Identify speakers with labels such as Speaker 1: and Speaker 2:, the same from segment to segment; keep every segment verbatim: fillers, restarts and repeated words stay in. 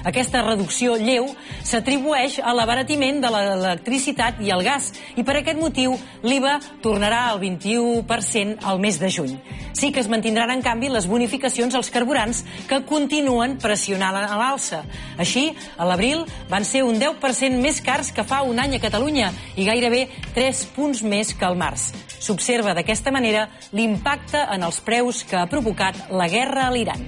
Speaker 1: Aquesta reducció lleu s'atribueix a l'abaratiment de l'electricitat i el gas i per aquest motiu l'I V A tornarà al vint-i-u per cent al mes de juny. Sí que es mantindran, en canvi, les bonificacions als carburants que continuen pressionant a l'alça. Així, a l'abril van ser un deu per cent més cars que fa un any a Catalunya i gairebé tres punts més que al març. S'observa d'aquesta manera l'impacte en els preus que ha provocat la guerra a l'Iran.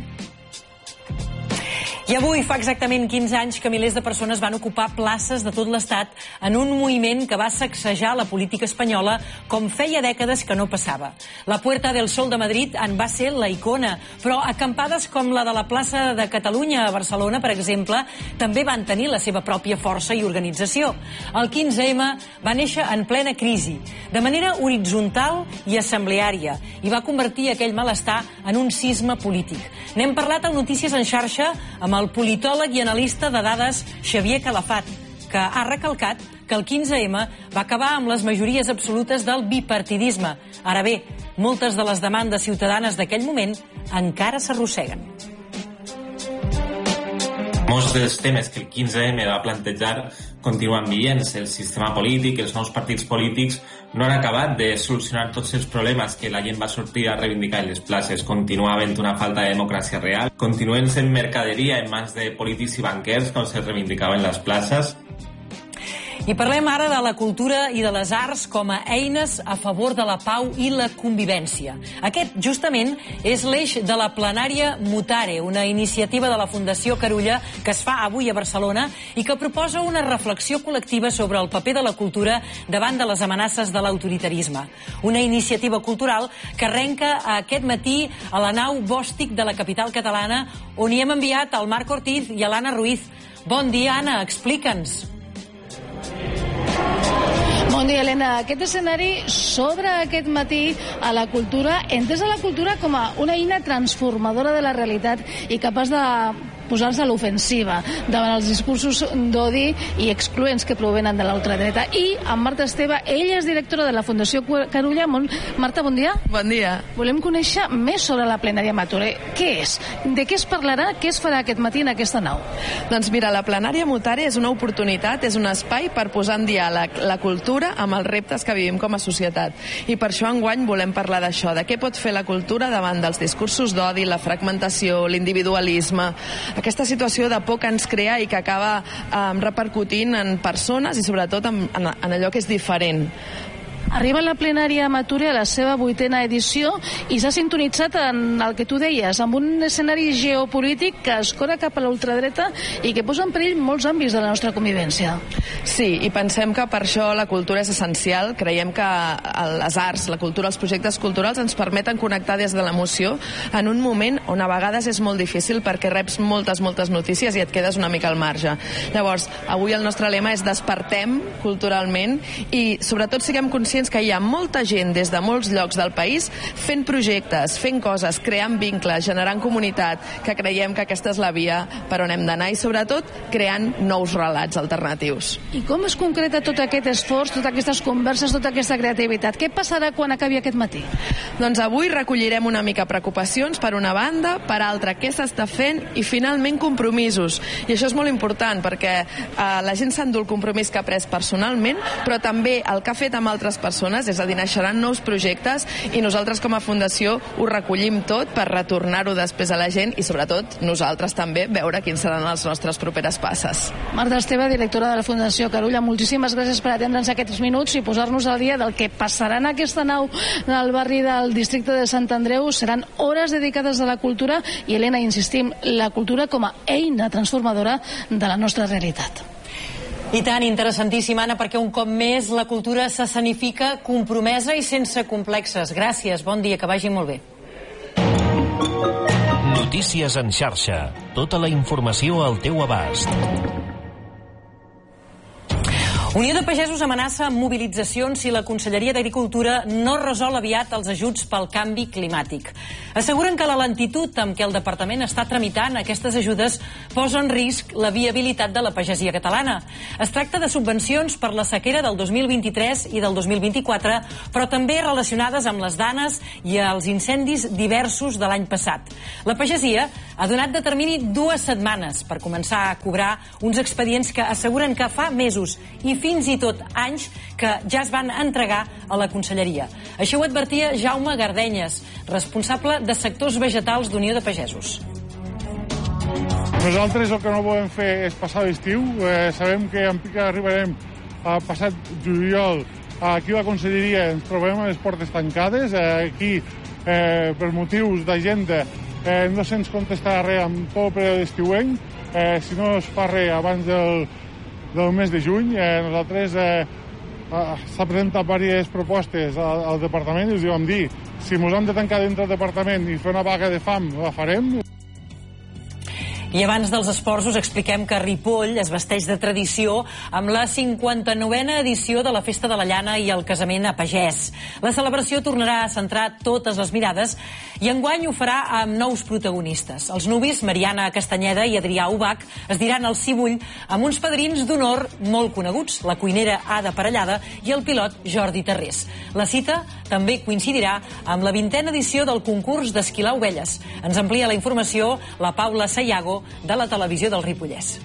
Speaker 1: I avui fa exactament quinze anys que milers de persones van ocupar places de tot l'Estat en un moviment que va sacsejar la política espanyola com feia dècades que no passava. La Puerta del Sol de Madrid en va ser la icona, però acampades com la de la plaça de Catalunya a Barcelona, per exemple, també van tenir la seva pròpia força i organització. El quinze ema va néixer en plena crisi, de manera horitzontal i assembleària, i va convertir aquell malestar en un sisme polític. N'hem parlat a Notícies en xarxa amb el politòleg i analista de dades Xavier Calafat, que ha recalcat que el quinze ema va acabar amb les majories absolutes del bipartidisme. Ara bé, moltes de les demandes ciutadanes d'aquell moment encara s'arrosseguen.
Speaker 2: Molts dels temes que el quinze ema va plantejar continuen vigents. El sistema polític, els nous partits polítics no han acabat de solucionar tots els problemes que la gent va sortir a reivindicar en les places. Continua havent una falta de democràcia real. Continuen sent mercaderia en mans de polítics i banquers, com se reivindicava en les places.
Speaker 1: I parlem ara de la cultura i de les arts com a eines a favor de la pau i la convivència. Aquest, justament, és l'eix de la plenària Mutare, una iniciativa de la Fundació Carulla que es fa avui a Barcelona i que proposa una reflexió col·lectiva sobre el paper de la cultura davant de les amenaces de l'autoritarisme. Una iniciativa cultural que arrenca aquest matí a la nau Bòstic de la capital catalana, on hi hem enviat el Marc Ortiz i l'Anna Ruiz. Bon dia, Anna, explica'ns.
Speaker 3: Bon dia, Helena. Aquest escenari s'obre aquest matí a la cultura, entesa la cultura com a una eina transformadora de la realitat i capaç de posar-se a l'ofensiva davant els discursos d'odi i excloents que provenen de l'ultradreta. I amb Marta Esteve, ella és directora de la Fundació Carulla. Marta, bon dia.
Speaker 4: Bon dia.
Speaker 3: Volem conèixer més sobre la plenària Mutare. Què és? De què es parlarà? Què es farà aquest matí en aquesta nau?
Speaker 4: Doncs mira, la plenària Mutare és una oportunitat, és un espai per posar en diàleg la cultura amb els reptes que vivim com a societat. I per això enguany volem parlar d'això, de què pot fer la cultura davant dels discursos d'odi, la fragmentació, l'individualisme, aquesta situació de por que ens crea i que acaba eh, repercutint en persones i sobretot en, en, en allò que és diferent.
Speaker 3: Arriba la plenària Mutare a la seva vuitena edició i s'ha sintonitzat en el que tu deies, amb un escenari geopolític que escora cap a l'ultradreta i que posa en perill molts àmbits de la nostra convivència.
Speaker 4: Sí, i pensem que per això la cultura és essencial. Creiem que les arts, la cultura, els projectes culturals ens permeten connectar des de l'emoció en un moment on a vegades és molt difícil perquè reps moltes, moltes notícies i et quedes una mica al marge. Llavors, avui el nostre lema és despertem culturalment i sobretot siguem conscients que hi ha molta gent des de molts llocs del país fent projectes, fent coses, creant vincles, generant comunitat, que creiem que aquesta és la via per on hem d'anar i sobretot creant nous relats alternatius.
Speaker 3: I com es concreta tot aquest esforç, totes aquestes converses, tota aquesta creativitat? Què passarà quan acabi aquest matí?
Speaker 4: Doncs avui recollirem una mica preocupacions per una banda, per altra què s'està fent i finalment compromisos. I això és molt important perquè eh, la gent s'endú el compromís que ha pres personalment, però també el que ha fet amb altres persones, és a dir, naixeran nous projectes i nosaltres com a fundació ho recollim tot per retornar-ho després a la gent i sobretot nosaltres també veure quins seran les nostres properes passes.
Speaker 3: Marta Esteve, directora de la Fundació Carulla, moltíssimes gràcies per atendre'ns aquests minuts i posar-nos al dia del que passarà en aquesta nau del barri del districte de Sant Andreu. Seran hores dedicades a la cultura i, Helena, insistim, la cultura com a eina transformadora de la nostra realitat.
Speaker 1: I tant, interessantíssim, Anna, perquè un cop més la cultura s'escenifica compromesa i sense complexes. Gràcies, bon dia, que vagi molt bé.
Speaker 5: Notícies en xarxa. Tota la informació al teu abast.
Speaker 1: Unió de Pagesos amenaça amb mobilitzacions si la Conselleria d'Agricultura no resol aviat els ajuts pel canvi climàtic. Asseguren que la lentitud amb què el departament està tramitant aquestes ajudes posa en risc la viabilitat de la pagesia catalana. Es tracta de subvencions per la sequera del dos mil vint-i-tres i del dos mil vint-i-quatre, però també relacionades amb les danes i els incendis diversos de l'any passat. La pagesia ha donat de termini dues setmanes per començar a cobrar uns expedients que asseguren que fa mesos i fins i tot anys que ja es van entregar a la Conselleria. Això ho advertia Jaume Gardenyes, responsable de sectors vegetals d'Unió de Pagesos.
Speaker 6: Nosaltres el que no volem fer és passar l'estiu. Eh, sabem que en pica arribarem a passat juliol. Aquí a la Conselleria ens trobem a les portes tancades. Eh, aquí, eh, per motius d'agenda, eh, no se'ns contestarà res amb tot el període estiuenc. Eh, si no es fa res abans del del mes de juny, eh, nosaltres eh, s'ha presentat diverses propostes al, al departament i us vam dir, si ens hem de tancar dintre del departament i fer una vaga de fam, la farem.
Speaker 1: I abans dels esports us expliquem que Ripoll es vesteix de tradició amb la cinquanta-novena edició de la Festa de la Llana i el casament a pagès. La celebració tornarà a centrar totes les mirades i enguany ho farà amb nous protagonistes. Els nuvis, Mariana Castanyeda i Adrià Ubach, es diran al cibull amb uns padrins d'honor molt coneguts, la cuinera Ada Parellada i el pilot Jordi Tarrés. La cita també coincidirà amb la vintena edició del concurs d'esquilar ovelles. Ens amplia la informació la Paula Sayago, de la televisió del Ripollès.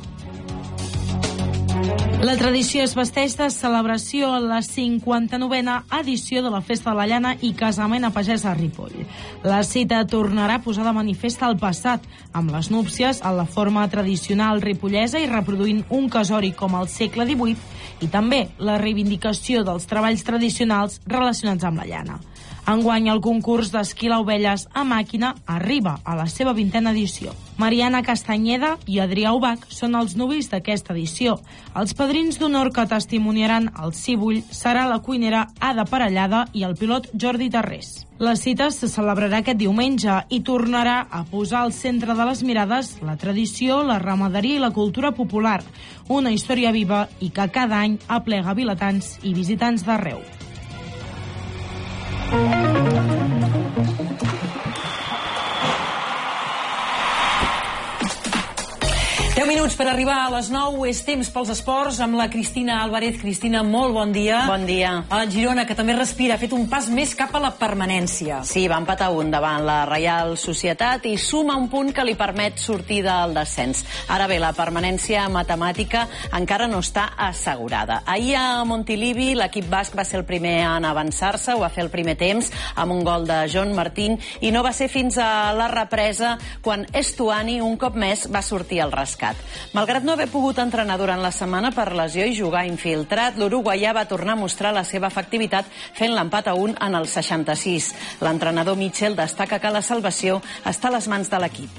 Speaker 7: La tradició es vesteix de celebració a la cinquanta-novena edició de la Festa de la Llana i casament a pagès a Ripoll. La cita tornarà a posar de manifest el passat, amb les núpcies en la forma tradicional ripollesa i reproduint un casori com al segle divuit i també la reivindicació dels treballs tradicionals relacionats amb la llana. Enguany, el concurs d'esquilar ovelles a màquina arriba a la seva vintena edició. Mariana Castanyeda i Adrià Ubach són els nuvis d'aquesta edició. Els padrins d'honor que testimoniaran el cibull serà la cuinera Ada Parellada i el pilot Jordi Tarrés. La cita se celebrarà aquest diumenge i tornarà a posar al centre de les mirades la tradició, la ramaderia i la cultura popular, una història viva i que cada any aplega vilatans i visitants d'arreu.
Speaker 1: deu minuts per arribar a les nou, és temps pels esports amb la Cristina Álvarez. Cristina, molt bon dia.
Speaker 8: Bon dia.
Speaker 1: El Girona, que també respira, ha fet un pas més cap a la permanència.
Speaker 8: Sí, va empatar un davant la Reial Societat i suma un punt que li permet sortir del descens. Ara bé, la permanència matemàtica encara no està assegurada. Ahir a Montilivi l'equip basc va ser el primer en avançar-se, ho va fer el primer temps amb un gol de John Martín i no va ser fins a la represa quan Estuani un cop més va sortir al rescat. Malgrat no haver pogut entrenar durant la setmana per lesió i jugar infiltrat, l'uruguaià va tornar a mostrar la seva efectivitat fent l'empat a un en el seixanta-sis. L'entrenador Michel destaca que la salvació està a les mans de l'equip.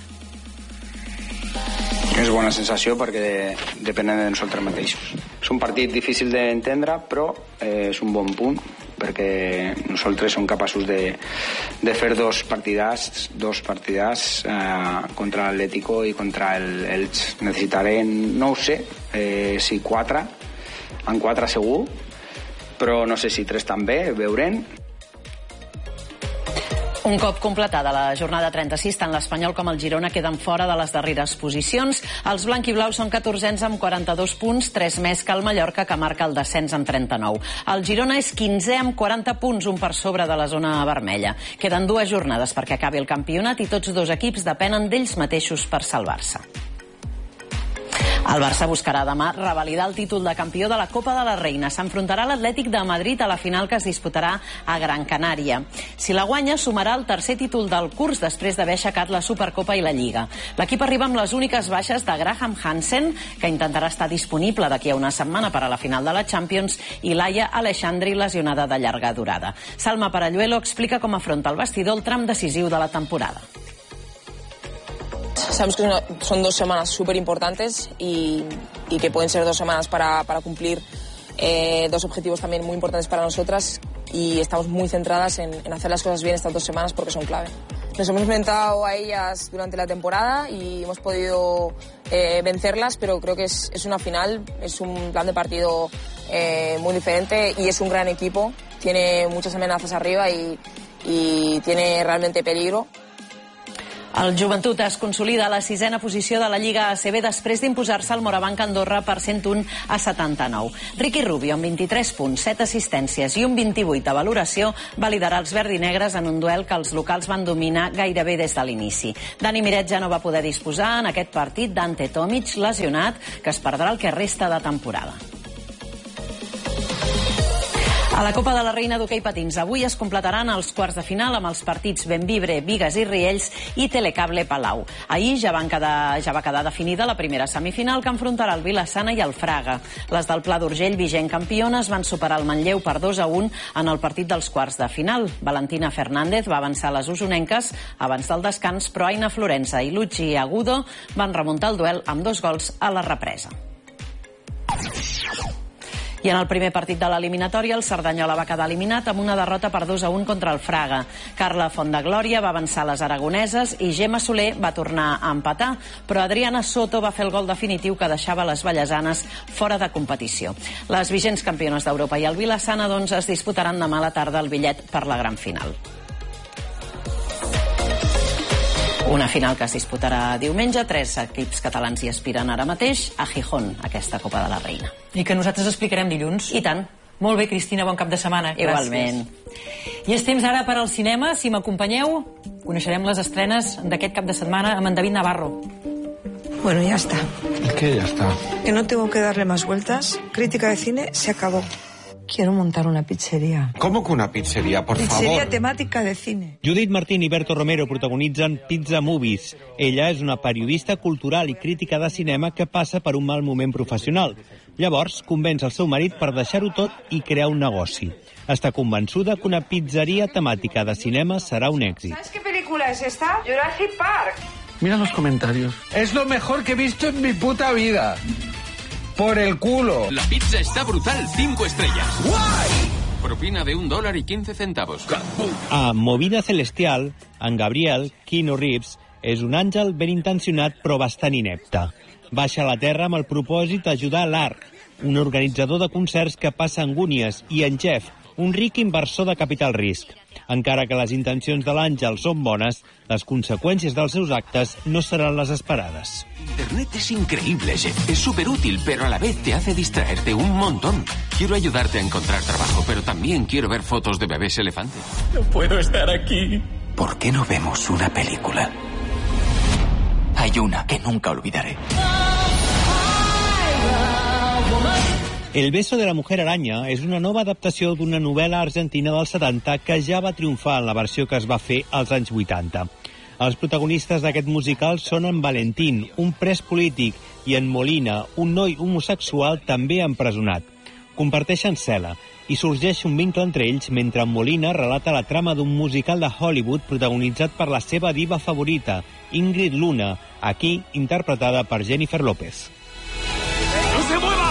Speaker 9: És bona sensació perquè depèn de nosaltres mateixos. És un partit difícil d'entendre, però eh, és un bon punt perquè nosaltres som capaços de, de fer dos partidars, dos partidars eh, contra l'Atlético i contra el Elx. Necessitarem, no ho sé, eh, si quatre, en quatre segur, però no sé si tres també, veurem.
Speaker 8: Un cop completada la jornada trenta-sis, tant l'Espanyol com el Girona queden fora de les darreres posicions. Els blanquiblaus són catorzens amb quaranta-dos punts, tres més que el Mallorca, que marca el descens amb trenta-nou. El Girona és quinzè amb quaranta punts, un per sobre de la zona vermella. Queden dues jornades perquè acabi el campionat i tots dos equips depenen d'ells mateixos per salvar-se. El Barça buscarà demà revalidar el títol de campió de la Copa de la Reina. S'enfrontarà l'Atlètic de Madrid a la final que es disputarà a Gran Canària. Si la guanya, sumarà el tercer títol del curs després d'haver aixecat la Supercopa i la Lliga. L'equip arriba amb les úniques baixes de Graham Hansen, que intentarà estar disponible d'aquí a una setmana per a la final de la Champions, i Laia Alexandri, lesionada de llarga durada. Salma Paralluelo explica com afronta el vestidor el tram decisiu de la temporada.
Speaker 10: Sabemos que son dos semanas súper importantes y, y que pueden ser dos semanas para, para cumplir eh, dos objetivos también muy importantes para nosotras y estamos muy centradas en, en hacer las cosas bien estas dos semanas porque son clave. Nos hemos enfrentado a ellas durante la temporada y hemos podido eh, vencerlas, pero creo que es, es una final, es un plan de partido eh, muy diferente y es un gran equipo. Tiene muchas amenazas arriba y, y tiene realmente peligro.
Speaker 8: El Joventut es consolida a la sisena posició de la Lliga A C B després d'imposar-se al Morabanc Andorra per cent un a setanta-nou. Ricky Rubio, amb vint-i-tres punts, set assistències i un vint-i-vuit de valoració, va liderar els verdinegres en un duel que els locals van dominar gairebé des de l'inici. Dani Miret ja no va poder disposar en aquest partit d'Ante Tomic, lesionat, que es perdrà el que resta de temporada. A la Copa de la Reina d'hoquei patins avui es completaran els quarts de final amb els partits Benvibre, Bigues i Riells i Telecable Palau. Ahir ja, van quedar, ja va quedar definida la primera semifinal que enfrontarà el Vila-sana i el Fraga. Les del Pla d'Urgell, vigent campiones, van superar el Manlleu per dos a un en el partit dels quarts de final. Valentina Fernández va avançar les usonenques abans del descans, però Aina Florenza i Luchi Agudo van remuntar el duel amb dos gols a la represa. I en el primer partit de l'eliminatòria, el Cerdanyola va quedar eliminat amb una derrota per dos a un contra el Fraga. Carla Fontdeglòria va avançar les aragoneses i Gemma Soler va tornar a empatar, però Adriana Soto va fer el gol definitiu que deixava les vallesanes fora de competició. Les vigents campiones d'Europa i el Vila-sana doncs, es disputaran demà a la tarda el bitllet per la gran final. Una final que es disputarà diumenge. Tres equips catalans hi aspiren ara mateix a Gijón, aquesta Copa de la Reina.
Speaker 1: I que nosaltres explicarem dilluns.
Speaker 8: I tant.
Speaker 1: Molt bé, Cristina, bon cap de setmana.
Speaker 8: Igualment.
Speaker 1: Gràcies. I és temps ara per al cinema. Si m'acompanyeu, coneixerem les estrenes d'aquest cap de setmana amb en David Navarro.
Speaker 11: Bueno, ya está.
Speaker 12: ¿Qué ya está?
Speaker 11: Que no tengo que darle más vueltas. Crítica de cine se acabó. Quiero montar una pizzería.
Speaker 12: ¿Cómo que una pizzería, por
Speaker 11: Pizzería
Speaker 12: favor?
Speaker 11: temática de cine.
Speaker 13: Judith Martín i Berto Romero protagonitzen Pizza Movies. Ella és una periodista cultural i crítica de cinema que passa per un mal moment professional. Llavors, convenç el seu marit per deixar-ho tot i crear un negoci. Està convençuda que una pizzeria temàtica de cinema serà un èxit.
Speaker 11: ¿Sabes qué película es esta? Jurassic Park.
Speaker 12: Mira los comentarios. Es lo mejor que he visto en mi puta vida. Por el culo.
Speaker 14: La pizza está brutal, cinco estrellas. ¡Guay! Propina de un dólar y quince centavos.
Speaker 13: A Movida Celestial, en Gabriel, Keanu Reeves, és un àngel ben intencionat però bastant inepte. Baixa a la Terra amb el propòsit d'ajudar l'Ark, un organitzador de concerts que passa angúnies, i en Jeff, un ric inversor de capital risc. Encara que les intencions de l'àngel són bones, les conseqüències dels seus actes no seran les esperades.
Speaker 14: Internet es increíble, Jeff. Es súper útil, pero a la vez te hace distraerte un montón. Quiero ayudarte a encontrar trabajo, pero también quiero ver fotos de bebés elefantes.
Speaker 15: No puedo estar aquí.
Speaker 16: ¿Por qué no vemos una película? Hay una que nunca olvidaré.
Speaker 13: El beso de la mujer araña és una nova adaptació d'una novel·la argentina dels setanta que ja va triomfar en la versió que es va fer als anys vuitanta. Els protagonistes d'aquest musical són en Valentín, un pres polític, i en Molina, un noi homosexual també empresonat. Comparteixen cel·la i sorgeix un vincle entre ells mentre en Molina relata la trama d'un musical de Hollywood protagonitzat per la seva diva favorita, Ingrid Luna, aquí interpretada per Jennifer López.
Speaker 15: ¡No se mueva!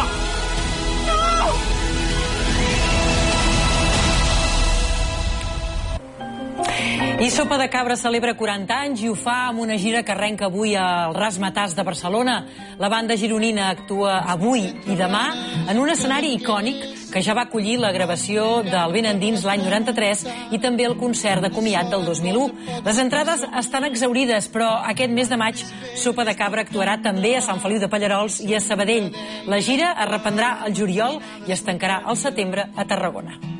Speaker 1: I Sopa de Cabra celebra quaranta anys i ho fa amb una gira que arrenca avui al Razzmatazz de Barcelona. La banda gironina actua avui i demà en un escenari icònic que ja va acollir la gravació del Ben Endins l'any noranta-tres i també el concert de comiat del dos mil u. Les entrades estan exaurides, però aquest mes de maig Sopa de Cabra actuarà també a Sant Feliu de Pallerols i a Sabadell. La gira es reprendrà al juliol i es tancarà al setembre a Tarragona.